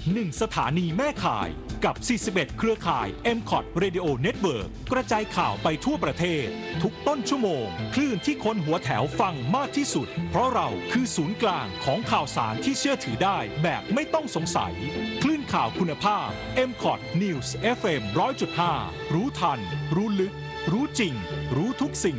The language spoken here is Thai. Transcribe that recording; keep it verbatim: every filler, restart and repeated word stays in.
หนึ่งสถานีแม่ข่ายกับสี่สิบเอ็ดเครือข่าย เอ็ม คอท Radio Network กระจายข่าวไปทั่วประเทศทุกต้นชั่วโมงคลื่นที่คนหัวแถวฟังมากที่สุดเพราะเราคือศูนย์กลางของข่าวสารที่เชื่อถือได้แบบไม่ต้องสงสัยคลื่นข่าวคุณภาพ เอ็ม คอท News เอฟ เอ็ม หนึ่งร้อยจุดห้า รู้ทันรู้ลึกรู้จริงรู้ทุกสิ่ง